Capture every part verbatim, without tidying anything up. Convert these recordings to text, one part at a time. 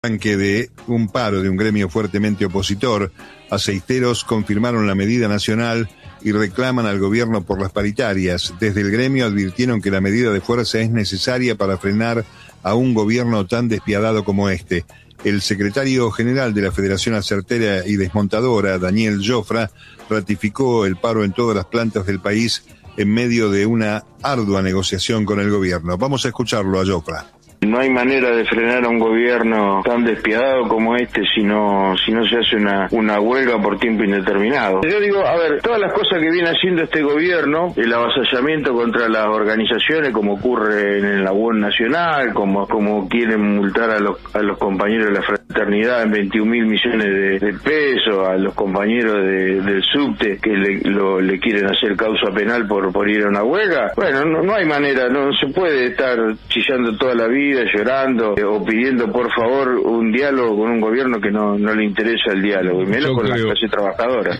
arranque de un paro de un gremio fuertemente opositor, aceiteros confirmaron la medida nacional y reclaman al gobierno por las paritarias. Desde el gremio advirtieron que la medida de fuerza es necesaria para frenar a un gobierno tan despiadado como este. El secretario general de la Federación Acertera y Desmontadora, Daniel Jofra, ratificó el paro en todas las plantas del país en medio de una ardua negociación con el gobierno. Vamos a escucharlo a Jofra. No hay manera de frenar a un gobierno tan despiadado como este si no si no se hace una una huelga por tiempo indeterminado. Yo digo, a ver, todas las cosas que viene haciendo este gobierno, el avasallamiento contra las organizaciones como ocurre en la U N Nacional, como como quieren multar a los a los compañeros de la fraternidad en veintiún mil millones de, de pesos, a los compañeros de, del subte que le, lo, le quieren hacer causa penal por, por ir a una huelga. Bueno, no, no hay manera, no se puede estar chillando toda la vida, llorando eh, o pidiendo por favor un diálogo con un gobierno que no, no le interesa el diálogo, y menos Yo con creo. la clase trabajadora.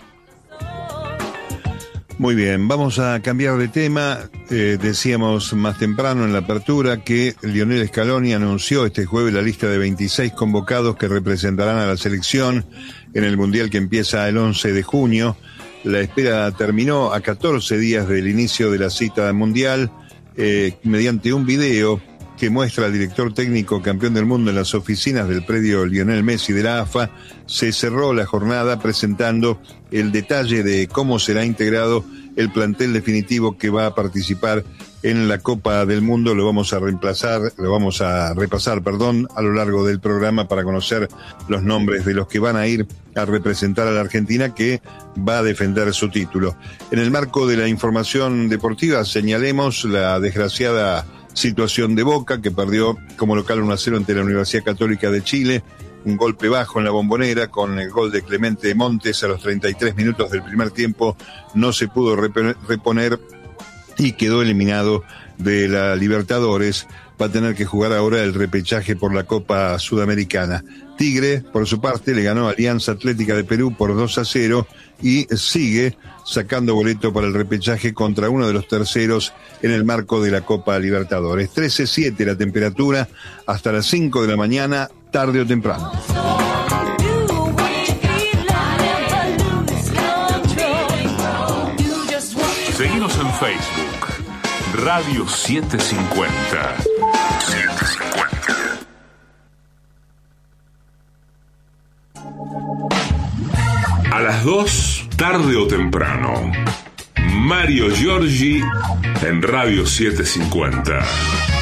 Muy bien, vamos a cambiar de tema. Eh, decíamos más temprano en la apertura que Lionel Scaloni anunció este jueves la lista de veintiséis convocados que representarán a la selección en el Mundial que empieza el once de junio. La espera terminó a catorce días del inicio de la cita mundial, eh, mediante un video que muestra al director técnico campeón del mundo en las oficinas del predio Lionel Messi de la A F A. Se cerró la jornada presentando el detalle de cómo será integrado el plantel definitivo que va a participar en la Copa del Mundo. Lo vamos a reemplazar, lo vamos a repasar, perdón, a lo largo del programa para conocer los nombres de los que van a ir a representar a la Argentina, que va a defender su título. En el marco de la información deportiva señalemos la desgraciada situación de Boca, que perdió como local uno a cero ante la Universidad Católica de Chile. Un golpe bajo en la Bombonera con el gol de Clemente Montes a los treinta y tres minutos del primer tiempo. No se pudo reponer y quedó eliminado de la Libertadores. Va a tener que jugar ahora el repechaje por la Copa Sudamericana. Tigre, por su parte, le ganó a Alianza Atlética de Perú por dos a cero y sigue sacando boleto para el repechaje contra uno de los terceros en el marco de la Copa Libertadores. trece siete la temperatura hasta las cinco de la mañana, tarde o temprano. Seguimos en Facebook, Radio setecientos cincuenta. setecientos cincuenta. A las dos, tarde o temprano. Mario Giorgi en Radio setecientos cincuenta.